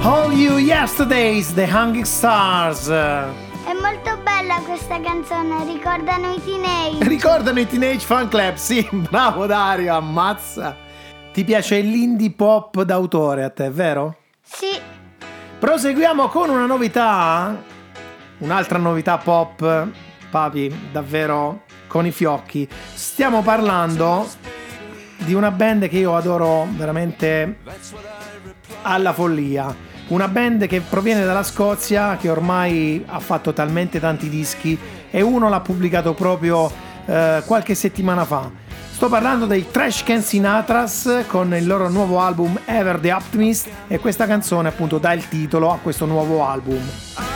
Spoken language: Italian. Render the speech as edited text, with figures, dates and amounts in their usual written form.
All You Yesterdays, The Hungry Stars. È molto bella questa canzone, ricordano i teenage. Ricordano i Teenage Fan Club, sì, bravo Dario, ammazza. Ti piace l'indie pop d'autore a te, vero? Sì. Proseguiamo con una novità, un'altra novità pop, papi, davvero con i fiocchi. Stiamo parlando di una band che io adoro veramente alla follia. Una band che proviene dalla Scozia, che ormai ha fatto talmente tanti dischi e uno l'ha pubblicato proprio qualche settimana fa. Sto parlando dei Trash Can Sinatras con il loro nuovo album Ever the Optimist, e questa canzone appunto dà il titolo a questo nuovo album.